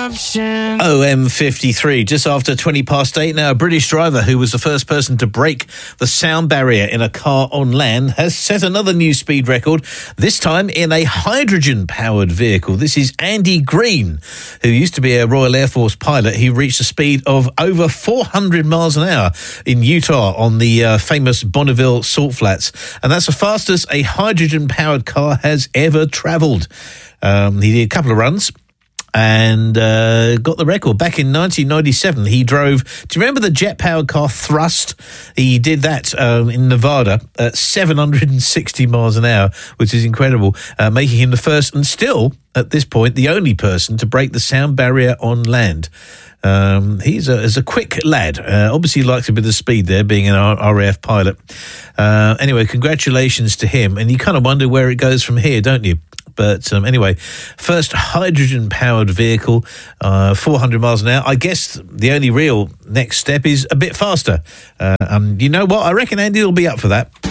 option. OM53, just after 20 past 8 now, a British driver who was the first person to break the sound barrier in a car on land has set another new speed record, this time in a hydrogen-powered vehicle. This is Andy Green, who used to be a Royal Air Force pilot. He reached a speed of over 400 miles an hour in Utah on the famous Bonneville Salt Flats, and that's the fastest a hydrogen-powered car has ever travelled. He did a couple of runs and got the record. Back in 1997, he drove, do you remember the jet-powered car Thrust? He did that in Nevada at 760 miles an hour, which is incredible, making him the first and still, at this point, the only person to break the sound barrier on land. He's a quick lad. Obviously likes a bit of speed there, being an RAF pilot. Anyway, congratulations to him. And you kind of wonder where it goes from here, don't you? But anyway, first hydrogen-powered vehicle, 400 miles an hour. I guess the only real next step is a bit faster. You know what? I reckon Andy will be up for that.